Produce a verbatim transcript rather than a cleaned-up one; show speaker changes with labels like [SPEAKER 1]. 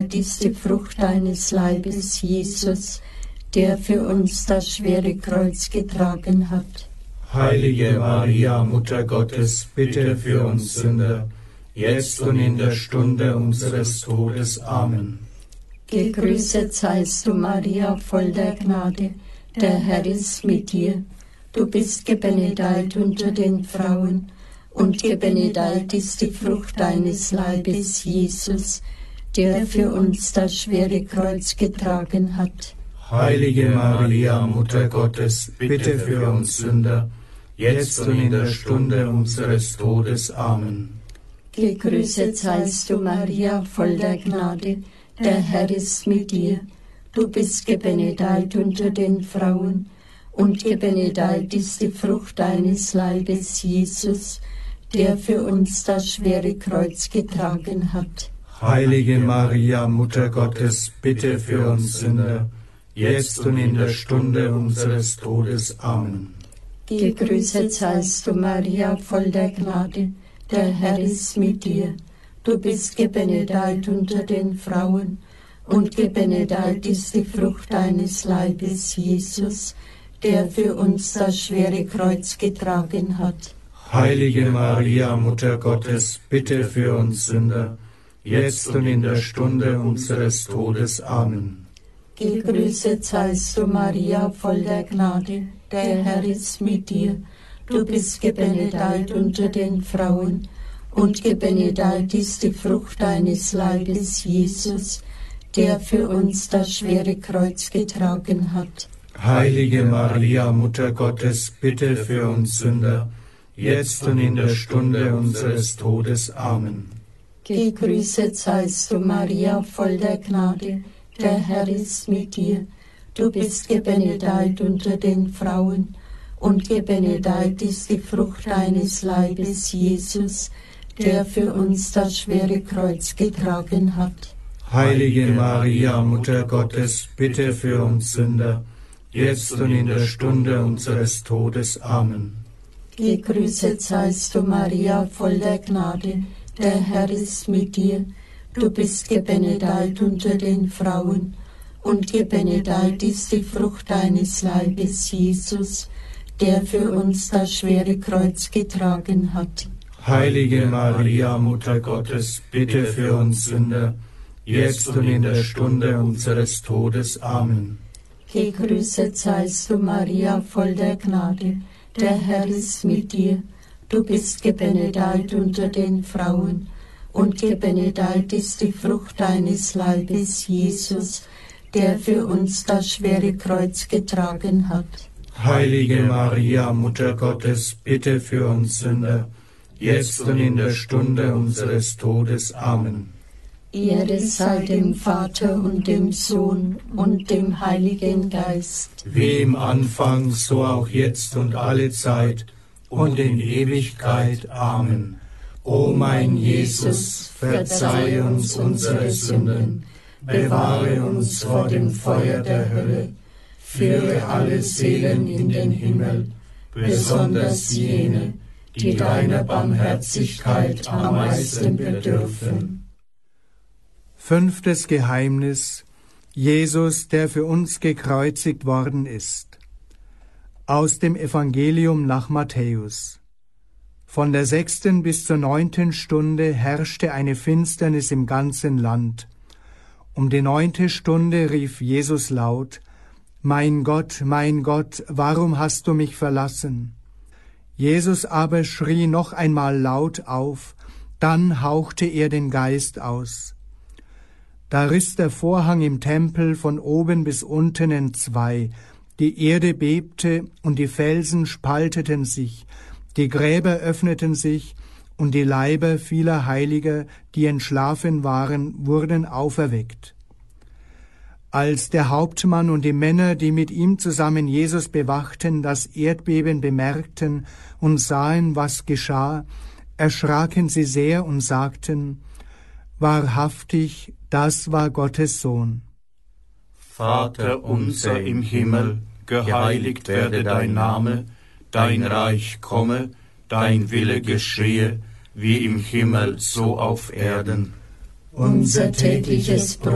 [SPEAKER 1] gebenedeit ist die Frucht deines Leibes, Jesus, der für uns das schwere Kreuz getragen hat.
[SPEAKER 2] Heilige Maria, Mutter Gottes, bitte für uns Sünder, jetzt und in der Stunde unseres Todes. Amen.
[SPEAKER 1] Gegrüßet seist du, Maria, voll der Gnade, der Herr ist mit dir. Du bist gebenedeit unter den Frauen, und gebenedeit ist die Frucht deines Leibes, Jesus, der für uns das schwere Kreuz getragen hat.
[SPEAKER 2] Heilige Maria, Mutter Gottes, bitte für uns Sünder, jetzt und in der Stunde unseres Todes. Amen.
[SPEAKER 1] Gegrüßet seist du, Maria, voll der Gnade, der Herr ist mit dir. Du bist gebenedeit unter den Frauen, und gebenedeit ist die Frucht deines Leibes, Jesus, der für uns das schwere Kreuz getragen hat.
[SPEAKER 2] Heilige Maria, Mutter Gottes, bitte für uns Sünder, jetzt und in der Stunde unseres Todes. Amen.
[SPEAKER 1] Gegrüßet seist du, Maria, voll der Gnade, der Herr ist mit dir. Du bist gebenedeit unter den Frauen, und gebenedeit ist die Frucht deines Leibes, Jesus, der für uns das schwere Kreuz getragen hat.
[SPEAKER 2] Heilige Maria, Mutter Gottes, bitte für uns Sünder, jetzt und in der Stunde unseres Todes. Amen.
[SPEAKER 1] Gegrüßet seist du, Maria, voll der Gnade, der Herr ist mit dir. Du bist gebenedeit unter den Frauen, und gebenedeit ist die Frucht deines Leibes, Jesus, der für uns das schwere Kreuz getragen hat.
[SPEAKER 2] Heilige Maria, Mutter Gottes, bitte für uns Sünder, jetzt und in der Stunde unseres Todes. Amen.
[SPEAKER 1] Gegrüßet seist du, Maria, voll der Gnade, der Herr ist mit dir. Du bist gebenedeit unter den Frauen, und gebenedeit ist die Frucht deines Leibes, Jesus, der für uns das schwere Kreuz getragen hat.
[SPEAKER 2] Heilige Maria, Mutter Gottes, bitte für uns Sünder, jetzt und in der Stunde unseres Todes. Amen.
[SPEAKER 1] Gegrüßet seist du, Maria, voll der Gnade, der Herr ist mit dir. Du bist gebenedeit unter den Frauen, und gebenedeit ist die Frucht deines Leibes, Jesus, der für uns das schwere Kreuz getragen hat.
[SPEAKER 2] Heilige Maria, Mutter Gottes, bitte für uns Sünder, jetzt und in der Stunde unseres Todes. Amen.
[SPEAKER 1] Gegrüßet seist du, Maria, voll der Gnade, der Herr ist mit dir. Du bist gebenedeit unter den Frauen, und gebenedeit ist die Frucht deines Leibes, Jesus, der für uns das schwere Kreuz getragen hat.
[SPEAKER 2] Heilige Maria, Mutter Gottes, bitte für uns Sünder, jetzt und in der Stunde unseres Todes. Amen.
[SPEAKER 1] Ehre sei dem Vater und dem Sohn und dem Heiligen Geist.
[SPEAKER 2] Wie im Anfang, so auch jetzt und alle Zeit und in Ewigkeit. Amen. O mein Jesus, verzeih uns unsere Sünden, bewahre uns vor dem Feuer der Hölle, führe alle Seelen in den Himmel, besonders jene, die deiner Barmherzigkeit am meisten bedürfen.
[SPEAKER 3] Fünftes Geheimnis: Jesus, der für uns gekreuzigt worden ist. Aus dem Evangelium nach Matthäus. Von der sechsten bis zur neunten Stunde herrschte eine Finsternis im ganzen Land. Um die neunte Stunde rief Jesus laut: Mein Gott, mein Gott, warum hast du mich verlassen? Jesus aber schrie noch einmal laut auf, dann hauchte er den Geist aus. Da riss der Vorhang im Tempel von oben bis unten entzwei, die Erde bebte und die Felsen spalteten sich, die Gräber öffneten sich und die Leiber vieler Heiliger, die entschlafen waren, wurden auferweckt. Als der Hauptmann und die Männer, die mit ihm zusammen Jesus bewachten, das Erdbeben bemerkten und sahen, was geschah, erschraken sie sehr und sagten: Wahrhaftig, das war Gottes Sohn.
[SPEAKER 4] Vater unser im Himmel, geheiligt werde dein Name, dein Reich komme, dein Wille geschehe, wie im Himmel so auf Erden.
[SPEAKER 1] Unser tägliches Brot